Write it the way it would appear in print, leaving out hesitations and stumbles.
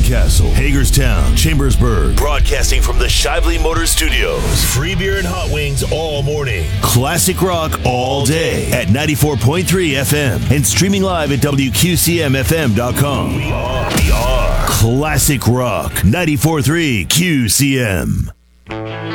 Newcastle, Hagerstown, Chambersburg. Broadcasting from the Shively Motor Studios. Free beer and hot wings all morning. Classic rock all day at 94.3 FM and streaming live at WQCMFM.com. We are Classic Rock 94.3 QCM.